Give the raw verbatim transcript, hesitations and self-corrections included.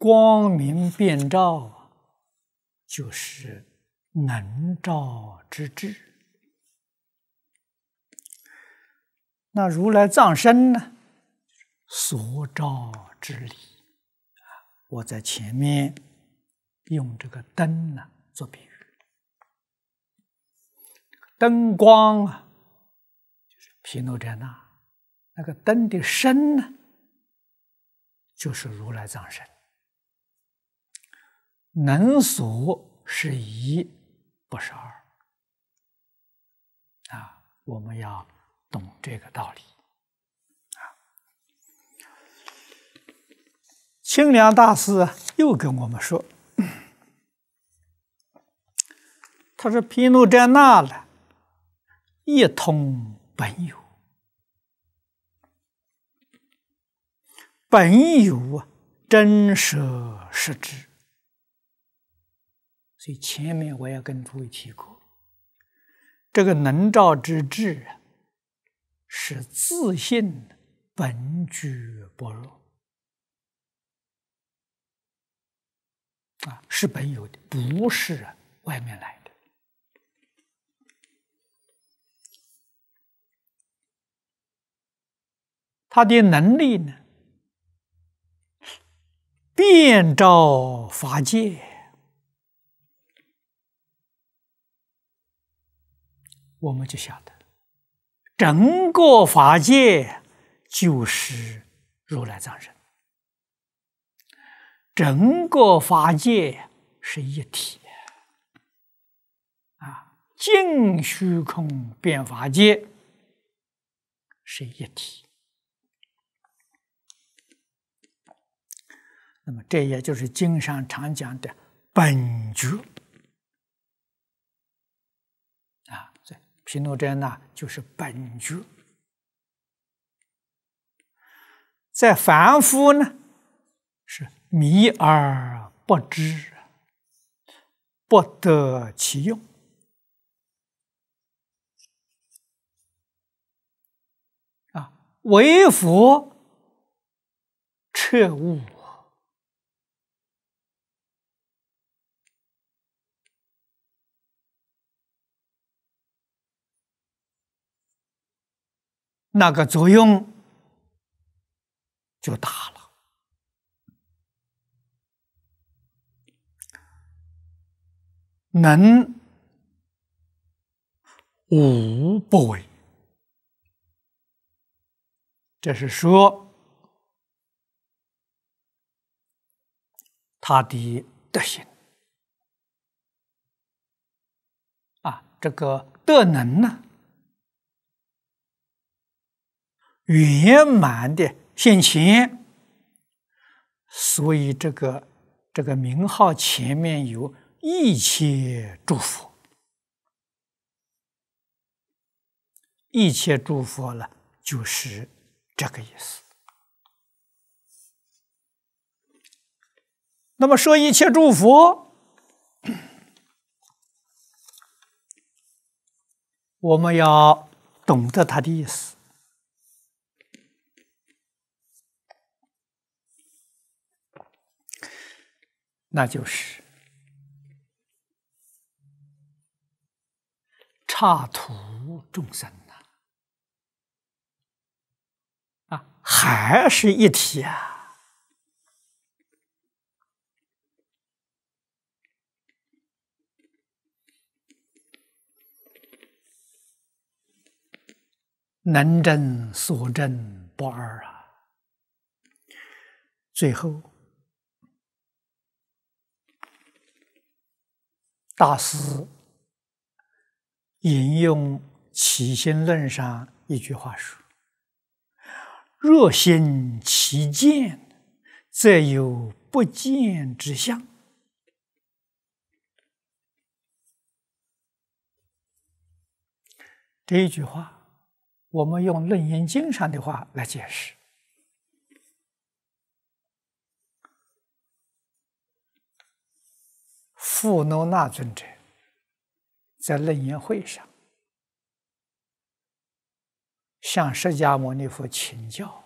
光明遍照，就是能照之智。那如来藏身呢？所照之理。我在前面用这个灯呢做比喻，灯光啊，就是毗卢遮那；那个灯的身呢，就是如来藏身。能所是一，不是二啊！我们要懂这个道理啊。清凉大师又跟我们说，他说毗卢遮那了，一通本有，本有啊，真实实知。所以前面我也跟诸位提过，这个能照之智啊，是自性本具般若啊，是本有的，不是外面来的。他的能力呢，遍照法界。我们就晓得，整个法界就是如来藏身，整个法界是一体啊，尽虚空遍法界是一体。那么这也就是经上常讲的本觉啊，这毗卢遮那就是本觉。在凡夫呢，是迷而不知，不得其用啊，唯佛彻悟。那个作用就大了。能无不为，这是说他的德行啊，这个德能呢，圆满的现前，所以这个这个名号前面有一切诸佛，一切诸佛了，就是这个意思。那么说一切诸佛，我们要懂得他的意思。那就是刹土众生呐，啊，还是一体啊。能证所证不二啊。最后大师引用《起心论》上一句话说：“若心其见，则有不见之相。”这一句话，我们用《楞严经》上的话来解释。富耨那尊者在楞严会上向释迦牟尼佛请教，